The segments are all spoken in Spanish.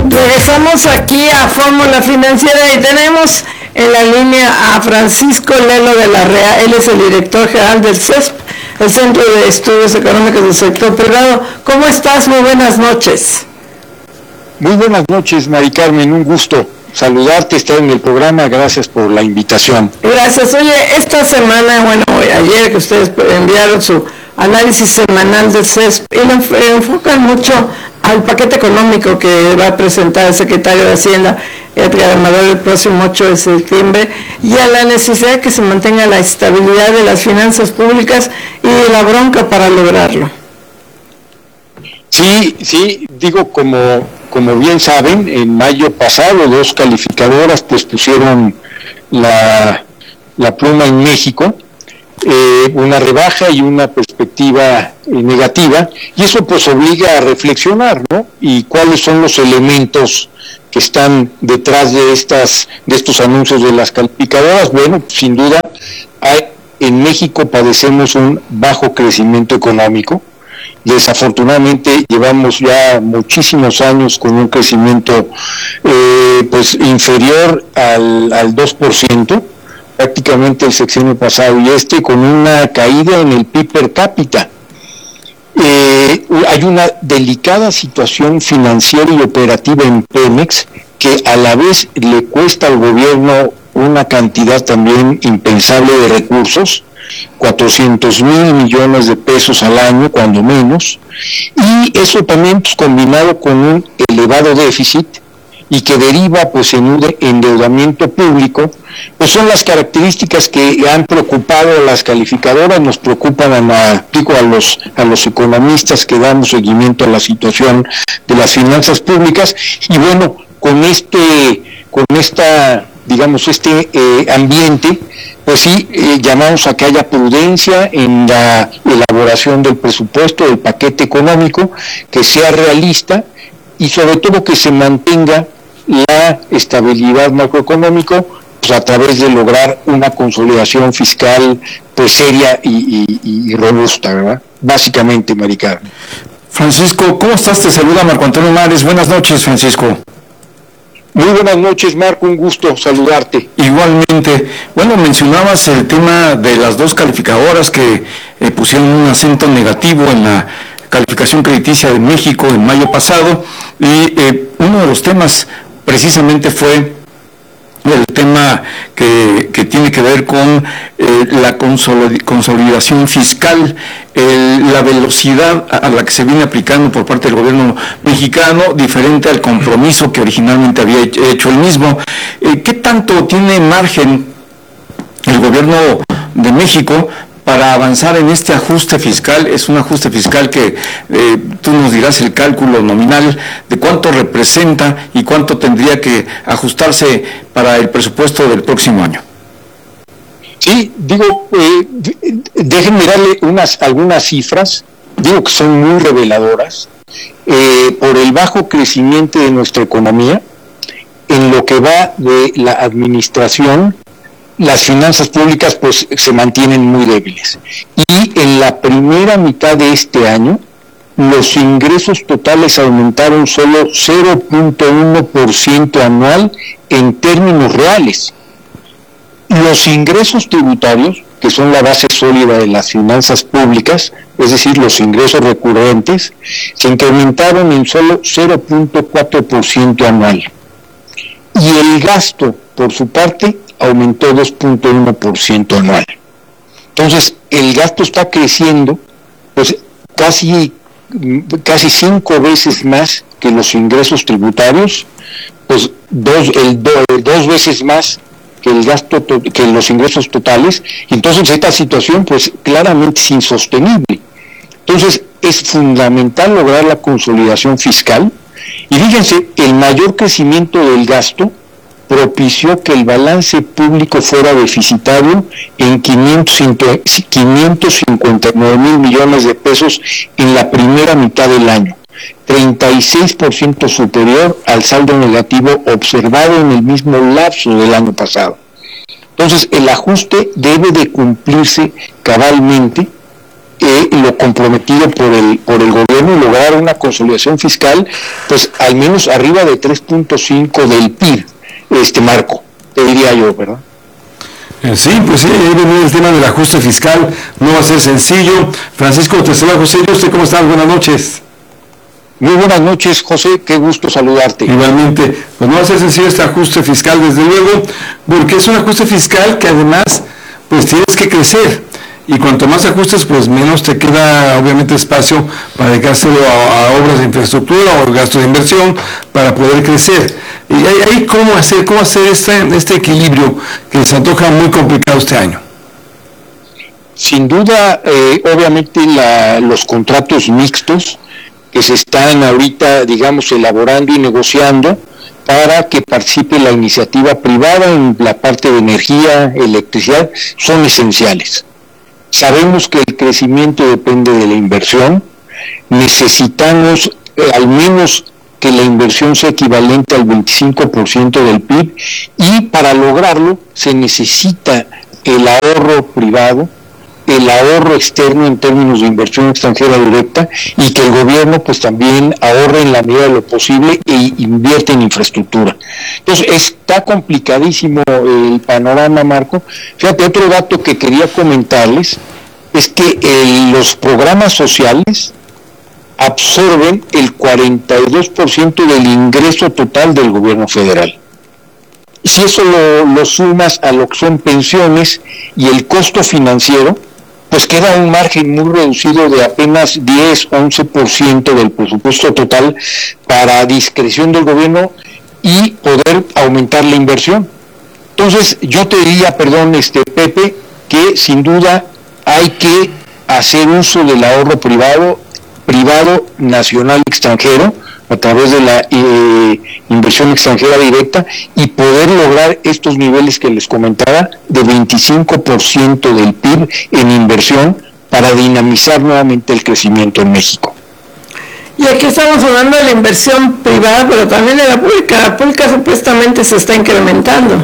Regresamos aquí a Fórmula Financiera y tenemos en la línea a Francisco Lelo de la Rea. Él es el director general del CESP, el Centro de Estudios Económicos del Sector Privado. ¿Cómo estás? Muy buenas noches. Muy buenas noches, Mari Carmen, un gusto saludarte, estar en el programa, gracias por la invitación. Gracias. Oye, esta semana, ayer que ustedes enviaron su análisis semanal del CESP y lo enfocan mucho al paquete económico que va a presentar el secretario de Hacienda, Edgar Amador, el próximo 8 de septiembre, y a la necesidad de que se mantenga la estabilidad de las finanzas públicas y de la bronca para lograrlo. Sí, digo, como bien saben, en mayo pasado 2 calificadoras pues pusieron la pluma en México, una rebaja y una perspectiva negativa, y eso pues obliga a reflexionar, ¿no? Y cuáles son los elementos que están detrás de estos anuncios de las calificadoras. Bueno, sin duda, en México padecemos un bajo crecimiento económico. Desafortunadamente llevamos ya muchísimos años con un crecimiento pues inferior al 2%, prácticamente el sexenio pasado, y con una caída en el PIB per cápita. Hay una delicada situación financiera y operativa en Pemex, que a la vez le cuesta al gobierno una cantidad también impensable de recursos, 400,000 millones de pesos al año, cuando menos, y eso también pues, combinado con un elevado déficit, y que deriva pues en un endeudamiento público, pues son las características que han preocupado a las calificadoras, nos preocupan a los economistas que damos seguimiento a la situación de las finanzas públicas, y bueno, con este ambiente, pues sí, llamamos a que haya prudencia en la elaboración del presupuesto, del paquete económico, que sea realista y sobre todo que se mantenga la estabilidad macroeconómica, pues a través de lograr una consolidación fiscal pues seria y robusta, ¿verdad? Básicamente, Mari Carmen. Francisco, ¿cómo estás? Te saluda Marco Antonio Mares. Buenas noches, Francisco. Muy buenas noches, Marco, un gusto saludarte. Igualmente. Bueno, mencionabas el tema de las 2 calificadoras que pusieron un acento negativo en la calificación crediticia de México en mayo pasado, y uno de los temas precisamente fue el tema que tiene que ver con la consolidación fiscal, la velocidad a la que se viene aplicando por parte del gobierno mexicano, diferente al compromiso que originalmente había hecho el mismo. ¿Qué tanto tiene margen el gobierno de México para avanzar en este ajuste fiscal? Es un ajuste fiscal que tú nos dirás el cálculo nominal de cuánto representa y cuánto tendría que ajustarse para el presupuesto del próximo año. Sí, digo, déjenme darle algunas cifras, digo que son muy reveladoras, por el bajo crecimiento de nuestra economía, en lo que va de la administración, las finanzas públicas pues se mantienen muy débiles. Y en la primera mitad de este año, los ingresos totales aumentaron solo 0.1% anual en términos reales. Los ingresos tributarios, que son la base sólida de las finanzas públicas, es decir, los ingresos recurrentes, se incrementaron en solo 0.4% anual. Y el gasto, por su parte, aumentó 2.1% anual. Entonces, el gasto está creciendo, pues casi 5 veces más que los ingresos tributarios, pues dos veces más que el gasto que los ingresos totales. Entonces, esta situación, pues claramente es insostenible. Entonces, es fundamental lograr la consolidación fiscal. Y fíjense, el mayor crecimiento del gasto propició que el balance público fuera deficitario en 559,000 millones de pesos en la primera mitad del año, 36% superior al saldo negativo observado en el mismo lapso del año pasado. Entonces, el ajuste debe de cumplirse cabalmente lo comprometido por el gobierno y lograr una consolidación fiscal, pues al menos arriba de 3.5 del PIB, Marco, te diría yo, ¿verdad? Sí, pues sí, ahí viene el tema del ajuste fiscal, no va a ser sencillo. Francisco, te saluda José, ¿usted cómo está? Buenas noches. Muy buenas noches, José, qué gusto saludarte. Igualmente, pues no va a ser sencillo este ajuste fiscal, desde luego, porque es un ajuste fiscal que además, pues tienes que crecer, y cuanto más ajustes, pues menos te queda, obviamente, espacio para dedicárselo a obras de infraestructura o gasto de inversión para poder crecer. Y ahí ¿cómo hacer este equilibrio que se antoja muy complicado este año? Sin duda, obviamente, los contratos mixtos que se están ahorita, digamos, elaborando y negociando para que participe la iniciativa privada en la parte de energía, electricidad, son esenciales. Sabemos que el crecimiento depende de la inversión, necesitamos al menos que la inversión sea equivalente al 25% del PIB, y para lograrlo se necesita el ahorro privado, el ahorro externo en términos de inversión extranjera directa, y que el gobierno pues también ahorre en la medida de lo posible e invierte en infraestructura. Entonces está complicadísimo el panorama, Marco. Fíjate, otro dato que quería comentarles es que los programas sociales absorben el 42% del ingreso total del gobierno federal. Si eso lo sumas a lo que son pensiones y el costo financiero, pues queda un margen muy reducido de apenas 10-11% del presupuesto total para discreción del gobierno y poder aumentar la inversión. Entonces, yo te diría, Pepe, que sin duda hay que hacer uso del ahorro privado, nacional y extranjero, a través de la inversión extranjera directa, y poder lograr estos niveles que les comentaba de 25% del PIB en inversión para dinamizar nuevamente el crecimiento en México. Y aquí estamos hablando de la inversión privada, pero también de la pública. La pública supuestamente se está incrementando.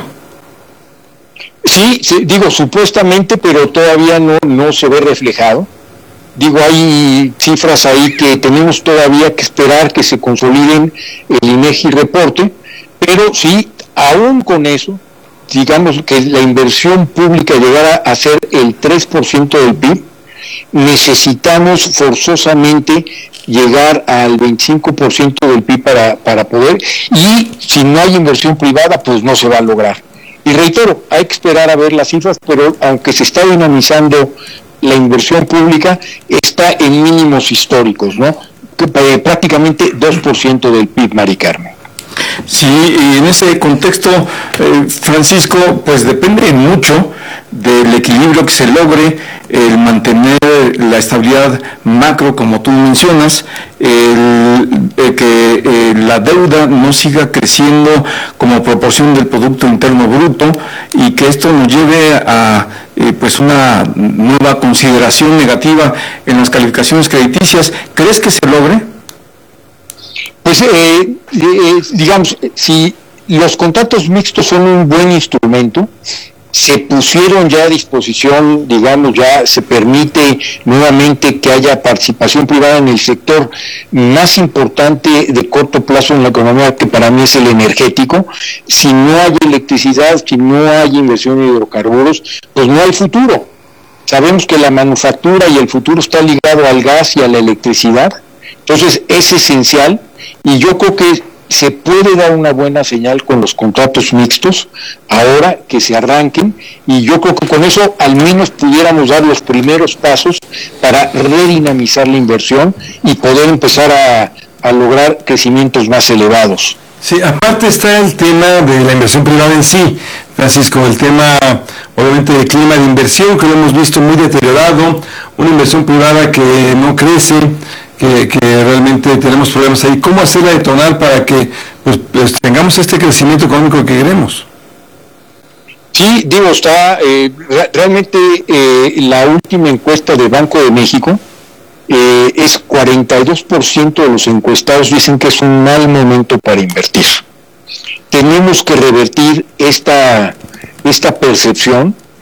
Sí, digo supuestamente, pero todavía no se ve reflejado. Digo, hay cifras ahí que tenemos todavía que esperar que se consoliden el INEGI reporte, pero sí, aún con eso, digamos que la inversión pública llegara a ser el 3% del PIB, necesitamos forzosamente llegar al 25% del PIB para poder, y si no hay inversión privada, pues no se va a lograr. Y reitero, hay que esperar a ver las cifras, pero aunque se está dinamizando la inversión pública, está en mínimos históricos, ¿no? Prácticamente 2% del PIB, Mari Carmen. Sí, y en ese contexto, Francisco, pues depende mucho del equilibrio que se logre, el mantener la estabilidad macro, como tú mencionas, que la deuda no siga creciendo como proporción del Producto Interno Bruto, y que esto nos lleve a pues una nueva consideración negativa en las calificaciones crediticias. ¿Crees que se logre? Pues digamos, si los contratos mixtos son un buen instrumento, se pusieron ya a disposición, digamos, ya se permite nuevamente que haya participación privada en el sector más importante de corto plazo en la economía, que para mí es el energético. Si no hay electricidad, si no hay inversión en hidrocarburos, pues no hay futuro. Sabemos que la manufactura y el futuro está ligado al gas y a la electricidad, entonces es esencial, y yo creo que se puede dar una buena señal con los contratos mixtos ahora que se arranquen, y yo creo que con eso al menos pudiéramos dar los primeros pasos para redinamizar la inversión y poder empezar a lograr crecimientos más elevados. Sí, aparte está el tema de la inversión privada en sí, Francisco, el tema obviamente del clima de inversión, que lo hemos visto muy deteriorado, una inversión privada que no crece, que realmente tenemos problemas ahí. ¿Cómo hacerla detonar para que pues tengamos este crecimiento económico que queremos? Sí, digo, está realmente la última encuesta del Banco de México, es 42% de los encuestados dicen que es un mal momento para invertir. Tenemos que revertir esta percepción,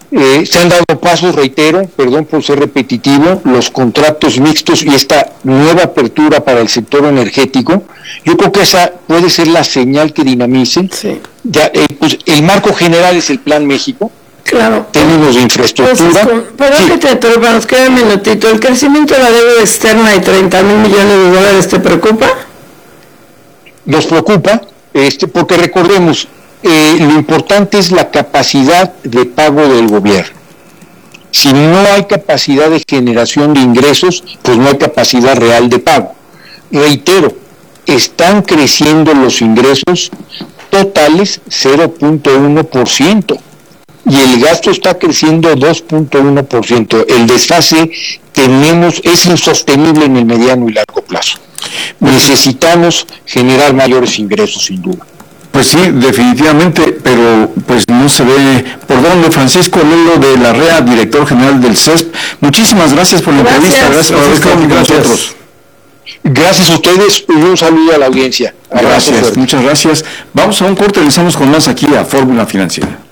Se han dado pasos, reitero, perdón por ser repetitivo, los contratos mixtos y esta nueva apertura para el sector energético. Yo creo que esa puede ser la señal que dinamice. Sí. Ya, pues el marco general es el Plan México. Claro. Términos de infraestructura. Perdón que te interrumpa, nos queda un minutito. ¿El crecimiento de la deuda externa de 30,000 millones de dólares te preocupa? Nos preocupa, porque recordemos, lo importante es la capacidad de pago del gobierno. Si no hay capacidad de generación de ingresos, pues no hay capacidad real de pago. Reitero, están creciendo los ingresos totales 0.1%. Y el gasto está creciendo 2.1%. El desfase es insostenible en el mediano y largo plazo. Necesitamos generar mayores ingresos, sin duda. Pues sí, definitivamente, pero pues no se ve por dónde. Francisco Lelo de Larrea, director general del CESP, muchísimas gracias por la entrevista. Gracias por haber estado con nosotros. Gracias a ustedes y un saludo a la audiencia. Gracias, muchas gracias. Vamos a un corte, regresamos con más aquí a Fórmula Financiera.